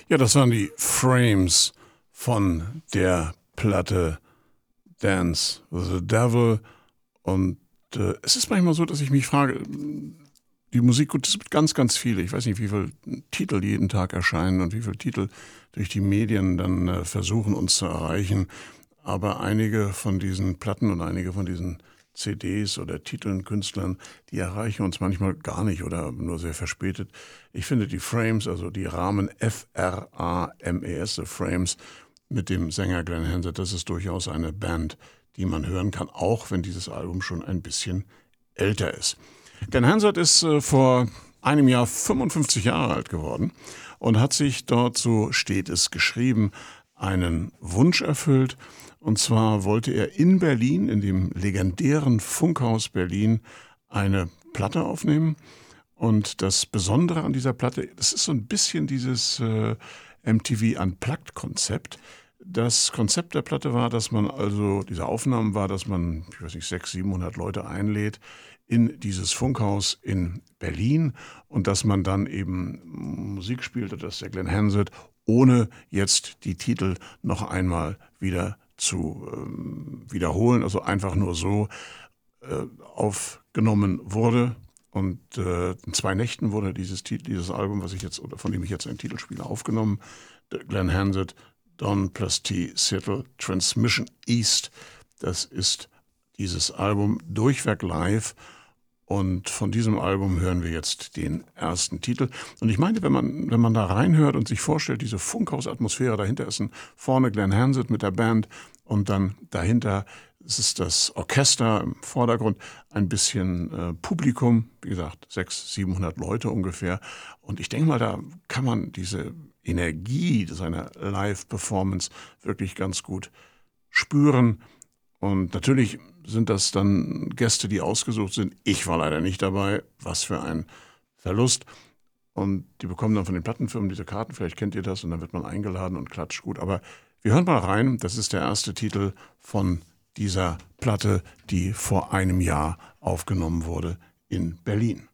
Ja, das waren die Frames von der Platte Dance with the Devil. Und es ist manchmal so, dass ich mich frage, die Musik, gut, es gibt ganz, ganz viele. Ich weiß nicht, wie viele Titel jeden Tag erscheinen und wie viele Titel durch die Medien dann versuchen, uns zu erreichen. Aber einige von diesen Platten und einige von diesen CDs oder Titeln, Künstlern, die erreichen uns manchmal gar nicht oder nur sehr verspätet. Ich finde die Frames, also die Rahmen Frames, the Frames, mit dem Sänger Glenn Hansard, das ist durchaus eine Band, die man hören kann, auch wenn dieses Album schon ein bisschen älter ist. Glenn Hansard ist vor einem Jahr 55 Jahre alt geworden und hat sich dort, so steht es geschrieben, einen Wunsch erfüllt. Und zwar wollte er in Berlin, in dem legendären Funkhaus Berlin, eine Platte aufnehmen. Und das Besondere an dieser Platte, das ist so ein bisschen dieses MTV Unplugged-Konzept. Das Konzept der Platte war, dass man also, diese Aufnahmen war, dass man, ich weiß nicht, 600, 700 Leute einlädt in dieses Funkhaus in Berlin und dass man dann eben Musik spielte, dass der Glenn Hansard, ohne jetzt die Titel noch einmal wieder zu wiederholen, also einfach nur so aufgenommen wurde. Und in 2 Nächten wurde dieses Album, von dem ich jetzt einen Titel spiele, aufgenommen. Glenn Hansard, Don plus T. Seattle Transmission East. Das ist dieses Album durchweg live. Und von diesem Album hören wir jetzt den ersten Titel. Und ich meine, wenn man da reinhört und sich vorstellt, diese Funkhausatmosphäre, dahinter ist vorne Glenn Hansard mit der Band und dann dahinter ist das Orchester im Vordergrund, ein bisschen Publikum, wie gesagt, 600, 700 Leute ungefähr. Und ich denke mal, da kann man diese Energie seiner Live-Performance wirklich ganz gut spüren. Und natürlich sind das dann Gäste, die ausgesucht sind. Ich war leider nicht dabei. Was für ein Verlust. Und die bekommen dann von den Plattenfirmen diese Karten. Vielleicht kennt ihr das. Und dann wird man eingeladen und klatscht gut. Aber wir hören mal rein. Das ist der erste Titel von dieser Platte, die vor einem Jahr aufgenommen wurde in Berlin.